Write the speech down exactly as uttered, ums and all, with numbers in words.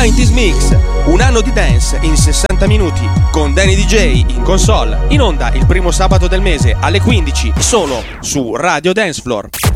novanta Mix, un anno di dance in sessanta minuti con Danny D J in console, in onda il primo sabato del mese alle quindici solo su Radio Dance Floor.